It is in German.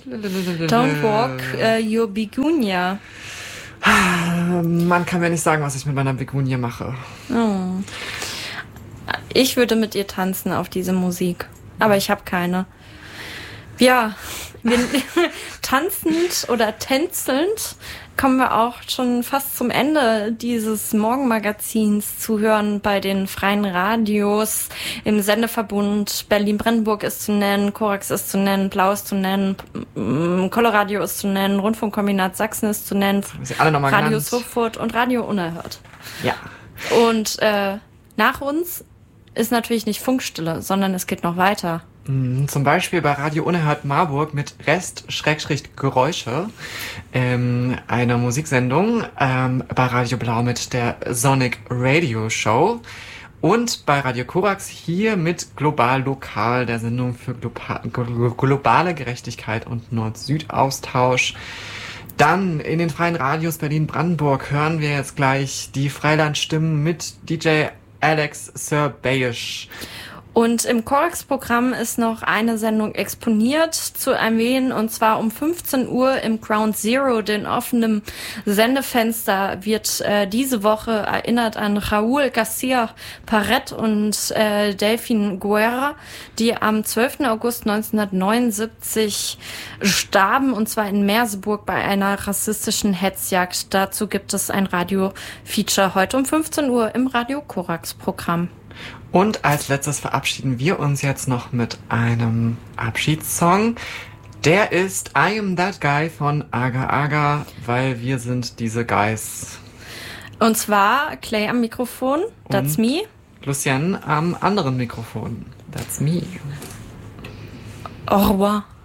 Don't walk your Begonia. Man kann mir nicht sagen, was ich mit meiner Begonia mache. Oh. Ich würde mit ihr tanzen auf diese Musik, aber ich habe keine. Ja, tanzend oder tänzelnd kommen wir auch schon fast zum Ende dieses Morgenmagazins zu hören bei den freien Radios. Im Sendeverbund Berlin-Brandenburg ist zu nennen, Korax ist zu nennen, Blau ist zu nennen, Coloradio ist zu nennen, Rundfunkkombinat Sachsen ist zu nennen, Radio Sofort und Radio Unerhört. Ja. Und nach uns ist natürlich nicht Funkstille, sondern es geht noch weiter. Zum Beispiel bei Radio Unerhört Marburg mit Rest-Geräusche, eine Musiksendung, bei Radio Blau mit der Sonic Radio Show und bei Radio Korax hier mit Global Lokal, der Sendung für globale Gerechtigkeit und Nord-Süd-Austausch. Dann in den freien Radios Berlin-Brandenburg hören wir jetzt gleich die Freilandstimmen mit DJ Alex Serbayisch. Und im Korax-Programm ist noch eine Sendung exponiert zu erwähnen, und zwar um 15 Uhr im Ground Zero, den offenen Sendefenster, wird diese Woche erinnert an Raúl García Paret und Delphine Guerra, die am 12. August 1979 starben, und zwar in Merseburg bei einer rassistischen Hetzjagd. Dazu gibt es ein Radio-Feature heute um 15 Uhr im Radio Korax-Programm. Und als letztes verabschieden wir uns jetzt noch mit einem Abschiedssong. Der ist I Am That Guy von Aga Aga, weil wir sind diese Guys. Und zwar Clay am Mikrofon, that's me. Lucienne am anderen Mikrofon, that's me. Au revoir.